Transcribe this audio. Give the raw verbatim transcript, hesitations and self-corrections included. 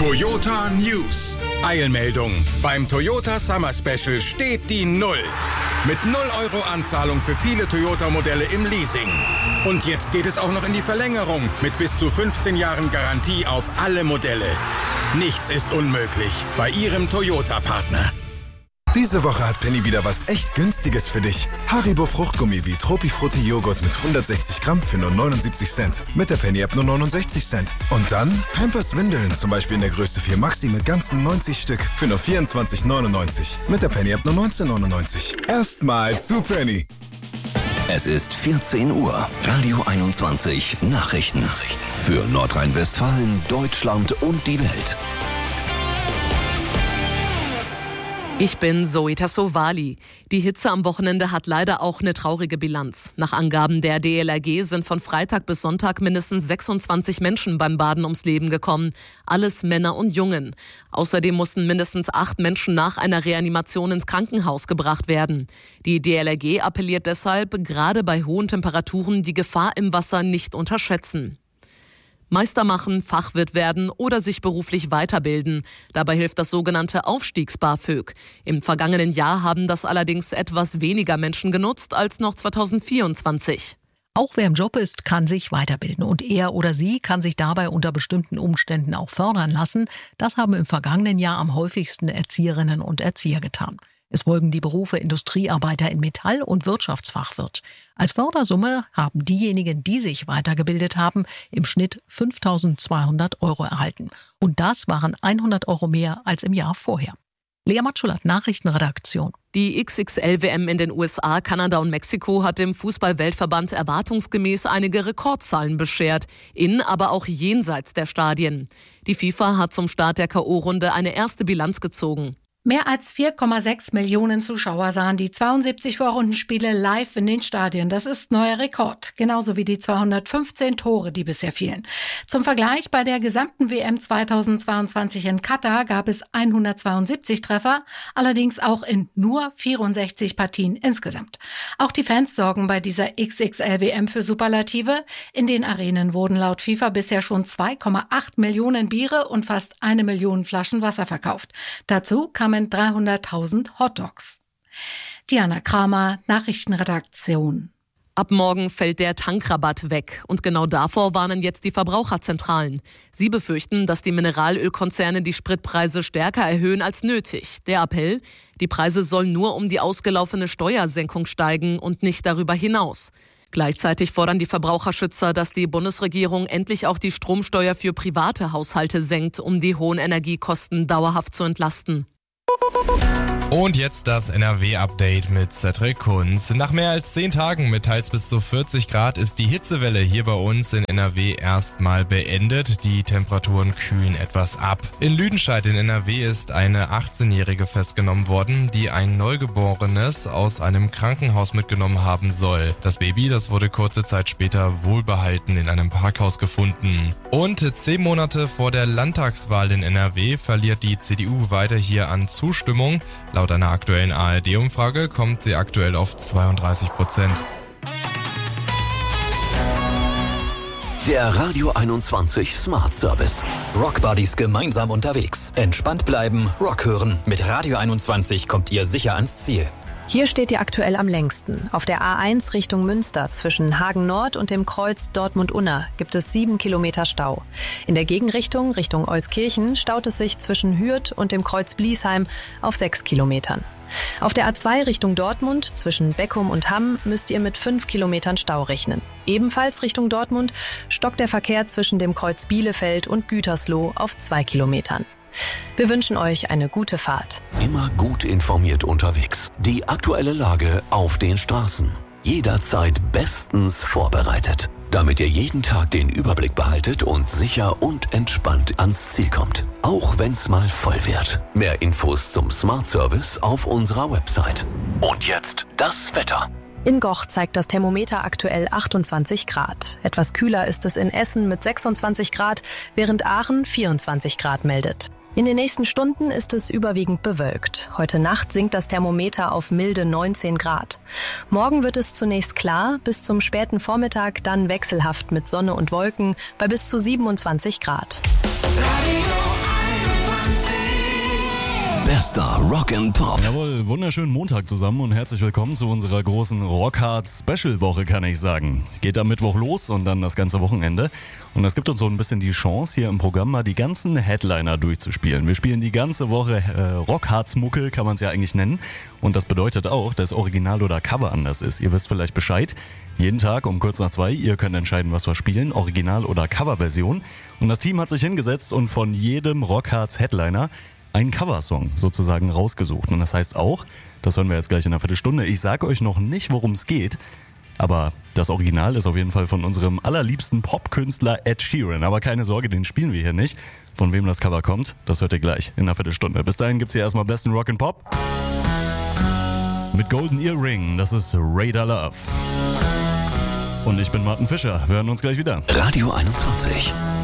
Toyota News. Eilmeldung. Beim Toyota Summer Special steht die Null. Mit null Euro Anzahlung für viele Toyota-Modelle im Leasing. Und jetzt geht es auch noch in die Verlängerung mit bis zu fünfzehn Jahren Garantie auf alle Modelle. Nichts ist unmöglich bei Ihrem Toyota-Partner. Diese Woche hat Penny wieder was echt Günstiges für dich. Haribo Fruchtgummi wie Tropifrutti Joghurt mit hundertsechzig Gramm für nur neunundsiebzig Cent. Mit der Penny-App nur neunundsechzig Cent. Und dann Pampers Windeln, zum Beispiel in der Größe vier Maxi mit ganzen neunzig Stück für nur vierundzwanzig neunundneunzig. Mit der Penny-App nur neunzehn neunundneunzig. Erstmal zu Penny. Es ist vierzehn Uhr. Radio einundzwanzig Nachrichten. Für Nordrhein-Westfalen, Deutschland und die Welt. Ich bin Zoe Tassovali. Die Hitze am Wochenende hat leider auch eine traurige Bilanz. Nach Angaben der D L R G sind von Freitag bis Sonntag mindestens sechsundzwanzig Menschen beim Baden ums Leben gekommen. Alles Männer und Jungen. Außerdem mussten mindestens acht Menschen nach einer Reanimation ins Krankenhaus gebracht werden. Die D L R G appelliert deshalb, gerade bei hohen Temperaturen die Gefahr im Wasser nicht unterschätzen. Meister machen, Fachwirt werden oder sich beruflich weiterbilden. Dabei hilft das sogenannte Aufstiegs-BAföG. Im vergangenen Jahr haben das allerdings etwas weniger Menschen genutzt als noch zweitausendvierundzwanzig. Auch wer im Job ist, kann sich weiterbilden und er oder sie kann sich dabei unter bestimmten Umständen auch fördern lassen. Das haben im vergangenen Jahr am häufigsten Erzieherinnen und Erzieher getan. Es folgen die Berufe Industriearbeiter in Metall und Wirtschaftsfachwirt. Als Fördersumme haben diejenigen, die sich weitergebildet haben, im Schnitt fünftausendzweihundert Euro erhalten. Und das waren hundert Euro mehr als im Jahr vorher. Lea Matschulat, Nachrichtenredaktion. Die X X L W M in den U S A, Kanada und Mexiko hat dem Fußball-Weltverband erwartungsgemäß einige Rekordzahlen beschert, in, aber auch jenseits der Stadien. Die FIFA hat zum Start der K O-Runde eine erste Bilanz gezogen. Mehr als vier Komma sechs Millionen Zuschauer sahen die zweiundsiebzig Vorrundenspiele live in den Stadien. Das ist neuer Rekord, genauso wie die zweihundertfünfzehn Tore, die bisher fielen. Zum Vergleich, bei der gesamten W M zweitausendzweiundzwanzig in Katar gab es hundertzweiundsiebzig Treffer, allerdings auch in nur vierundsechzig Partien insgesamt. Auch die Fans sorgen bei dieser X X L W M für Superlative. In den Arenen wurden laut FIFA bisher schon zwei Komma acht Millionen Biere und fast eine Million Flaschen Wasser verkauft. Dazu kam dreihunderttausend Hotdogs. Diana Kramer, Nachrichtenredaktion. Ab morgen fällt der Tankrabatt weg. Und genau davor warnen jetzt die Verbraucherzentralen. Sie befürchten, dass die Mineralölkonzerne die Spritpreise stärker erhöhen als nötig. Der Appell: Die Preise sollen nur um die ausgelaufene Steuersenkung steigen und nicht darüber hinaus. Gleichzeitig fordern die Verbraucherschützer, dass die Bundesregierung endlich auch die Stromsteuer für private Haushalte senkt, um die hohen Energiekosten dauerhaft zu entlasten. Und jetzt das N R W-Update mit Cedric Kunz. Nach mehr als zehn Tagen mit teils bis zu vierzig Grad ist die Hitzewelle hier bei uns in N R W erstmal beendet. Die Temperaturen kühlen etwas ab. In Lüdenscheid in N R W ist eine achtzehnjährige festgenommen worden, die ein Neugeborenes aus einem Krankenhaus mitgenommen haben soll. Das Baby, das wurde kurze Zeit später wohlbehalten in einem Parkhaus gefunden. Und zehn Monate vor der Landtagswahl in N R W verliert die C D U weiter hier an Zustimmung. Laut einer aktuellen A R D-Umfrage kommt sie aktuell auf zweiunddreißig Prozent. Der Radio einundzwanzig Smart Service. Rockbuddies gemeinsam unterwegs. Entspannt bleiben, Rock hören. Mit Radio einundzwanzig kommt ihr sicher ans Ziel. Hier steht ihr aktuell am längsten. Auf der A eins Richtung Münster zwischen Hagen Nord und dem Kreuz Dortmund-Unna gibt es sieben Kilometer Stau. In der Gegenrichtung Richtung Euskirchen staut es sich zwischen Hürth und dem Kreuz Bliesheim auf sechs Kilometern. Auf der A zwei Richtung Dortmund zwischen Beckum und Hamm müsst ihr mit fünf Kilometern Stau rechnen. Ebenfalls Richtung Dortmund stockt der Verkehr zwischen dem Kreuz Bielefeld und Gütersloh auf zwei Kilometern. Wir wünschen euch eine gute Fahrt. Immer gut informiert unterwegs. Die aktuelle Lage auf den Straßen. Jederzeit bestens vorbereitet. Damit ihr jeden Tag den Überblick behaltet und sicher und entspannt ans Ziel kommt. Auch wenn's mal voll wird. Mehr Infos zum Smart Service auf unserer Website. Und jetzt das Wetter. In Goch zeigt das Thermometer aktuell achtundzwanzig Grad. Etwas kühler ist es in Essen mit sechsundzwanzig Grad, während Aachen vierundzwanzig Grad meldet. In den nächsten Stunden ist es überwiegend bewölkt. Heute Nacht sinkt das Thermometer auf milde neunzehn Grad. Morgen wird es zunächst klar, bis zum späten Vormittag dann wechselhaft mit Sonne und Wolken bei bis zu siebenundzwanzig Grad. Radio Bester Rock and Pop. Jawohl, wunderschönen Montag zusammen und herzlich willkommen zu unserer großen Rockhard-Special-Woche, kann ich sagen. Geht am Mittwoch los und dann das ganze Wochenende. Und das gibt uns so ein bisschen die Chance, hier im Programm mal die ganzen Headliner durchzuspielen. Wir spielen die ganze Woche äh, Rockhards-Mucke, kann man es ja eigentlich nennen. Und das bedeutet auch, dass Original oder Cover anders ist. Ihr wisst vielleicht Bescheid. Jeden Tag um kurz nach zwei, ihr könnt entscheiden, was wir spielen, Original- oder Coverversion. Und das Team hat sich hingesetzt und von jedem Rockhards-Headliner einen Coversong sozusagen rausgesucht. Und das heißt auch, das hören wir jetzt gleich in einer Viertelstunde, ich sage euch noch nicht, worum es geht, aber das Original ist auf jeden Fall von unserem allerliebsten Popkünstler Ed Sheeran. Aber keine Sorge, den spielen wir hier nicht. Von wem das Cover kommt, das hört ihr gleich in einer Viertelstunde. Bis dahin gibt's hier erstmal besten Rock and Pop. Mit Golden Earring, das ist Radar Love. Und ich bin Martin Fischer, wir hören uns gleich wieder. Radio einundzwanzig.